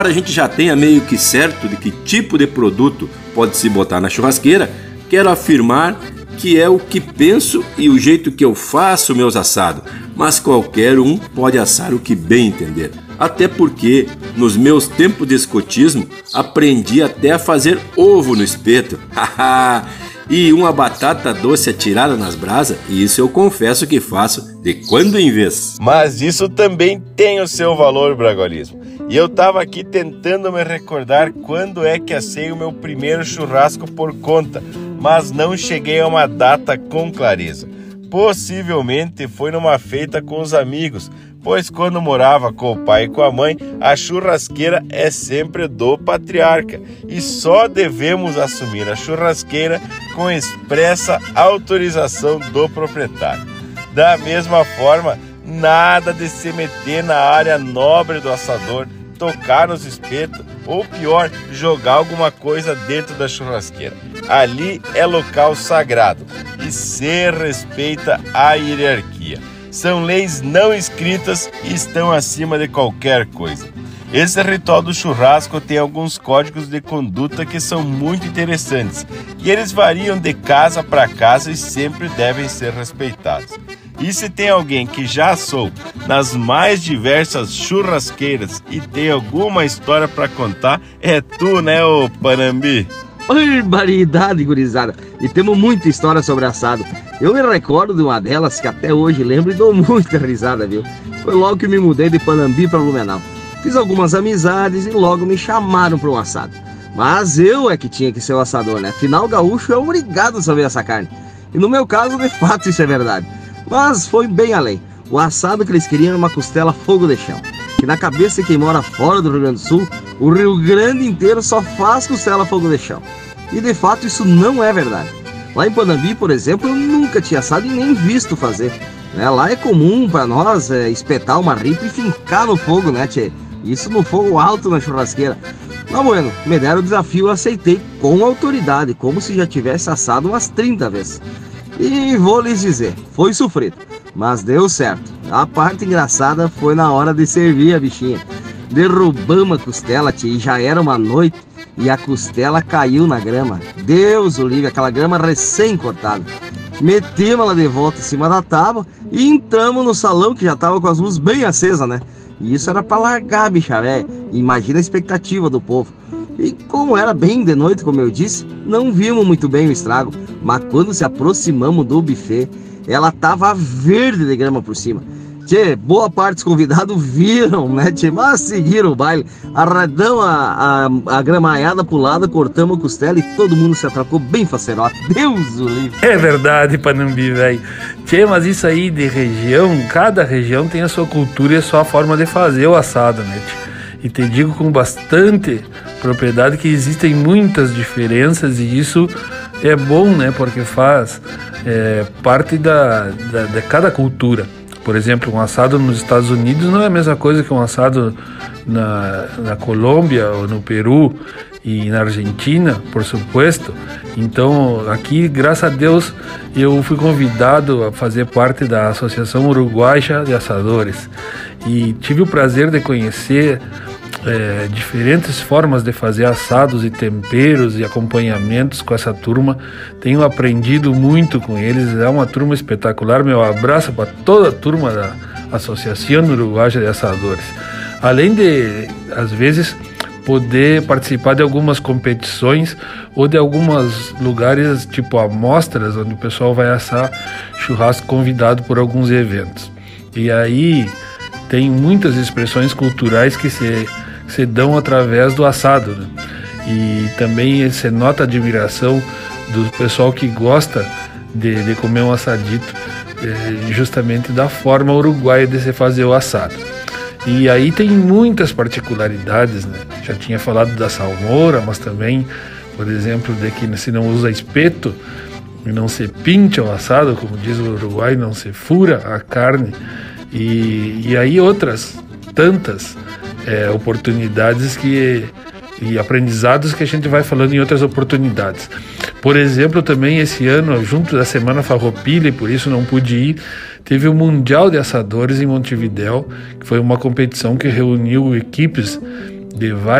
A gente já tenha meio que certo de que tipo de produto pode se botar na churrasqueira, quero afirmar que é o que penso e o jeito que eu faço meus assados, mas qualquer um pode assar o que bem entender. Até porque, nos meus tempos de escotismo, aprendi até a fazer ovo no espeto. E uma batata doce atirada nas brasas, e isso eu confesso que faço de quando em vez. Mas isso também tem o seu valor, Bragualismo. E eu tava aqui tentando me recordar quando é que assei o meu primeiro churrasco por conta, mas não cheguei a uma data com clareza. Possivelmente foi numa feita com os amigos, pois quando morava com o pai e com a mãe, a churrasqueira é sempre do patriarca e só devemos assumir a churrasqueira com expressa autorização do proprietário. Da mesma forma, nada de se meter na área nobre do assador, tocar nos espetos ou pior, jogar alguma coisa dentro da churrasqueira. Ali é local sagrado e se respeita a hierarquia. São leis não escritas e estão acima de qualquer coisa. Esse ritual do churrasco tem alguns códigos de conduta que são muito interessantes e eles variam de casa para casa e sempre devem ser respeitados. E se tem alguém que já assou nas mais diversas churrasqueiras e tem alguma história para contar, é tu, né, ô Panambi? Barbaridade, gurizada! E temos muita história sobre assado. Eu me recordo de uma delas que até hoje lembro e dou muita risada, viu? Foi logo que me mudei de Panambi para Blumenau. Fiz algumas amizades e logo me chamaram para um assado. Mas eu é que tinha que ser o assador, né? Afinal, o gaúcho é obrigado a saber essa carne. E no meu caso, de fato, isso é verdade. Mas foi bem além. O assado que eles queriam era uma costela fogo de chão. Que na cabeça de quem mora fora do Rio Grande do Sul, o Rio Grande inteiro só faz costela fogo de chão. E de fato isso não é verdade. Lá em Panambi, por exemplo, eu nunca tinha assado e nem visto fazer. Lá é comum para nós espetar uma ripa e fincar no fogo, né, tchê? Isso no fogo alto na churrasqueira. Mas, bueno, me deram o desafio, eu aceitei com autoridade, como se já tivesse assado umas 30 vezes. E vou lhes dizer, foi sofrido, mas deu certo. A parte engraçada foi na hora de servir a bichinha. Derrubamos a costela, tia, e já era uma noite e a costela caiu na grama. Deus o livre, aquela grama recém-cortada. Metemos ela de volta em cima da tábua e entramos no salão que já estava com as luzes bem acesas, né? E isso era para largar a bicha velha. Imagina a expectativa do povo. E como era bem de noite, como eu disse, não vimos muito bem o estrago. Mas quando se aproximamos do buffet, ela tava verde de grama por cima. Tchê, boa parte dos convidados viram, né, tchê? Mas seguiram o baile. Arredamos a gramaiada pro lado, cortamos a costela e todo mundo se atracou bem facerote. Deus o livre. É verdade, Panambi, velho. Tchê, mas isso aí de região, cada região tem a sua cultura e a sua forma de fazer o assado, né, tchê? E te digo com bastante propriedade que existem muitas diferenças e isso é bom, né? Porque faz parte de cada cultura. Por exemplo, um assado nos Estados Unidos não é a mesma coisa que um assado na Colômbia ou no Peru e na Argentina, por supuesto. Então, aqui, graças a Deus, eu fui convidado a fazer parte da Associação Uruguaia de Assadores e tive o prazer de conhecer diferentes formas de fazer assados e temperos e acompanhamentos com essa turma. Tenho aprendido muito com eles, é uma turma espetacular. Meu abraço para toda a turma da Associação Uruguaia de Assadores. Além de, às vezes, poder participar de algumas competições ou de alguns lugares tipo amostras, onde o pessoal vai assar churrasco convidado por alguns eventos. E aí tem muitas expressões culturais que se dão através do assado, né? E também você nota a admiração do pessoal que gosta de comer um assadito, justamente da forma uruguaia de se fazer o assado. E aí tem muitas particularidades, né? Já tinha falado da salmoura, mas também, por exemplo, de que se não usa espeto, não se pincha o assado, como diz o Uruguai, não se fura a carne. E aí outras tantas oportunidades e aprendizados que a gente vai falando em outras oportunidades. Por exemplo, também esse ano, junto da Semana Farroupilha, e por isso não pude ir, teve o Mundial de Assadores em Montevidéu, que foi uma competição que reuniu equipes de várias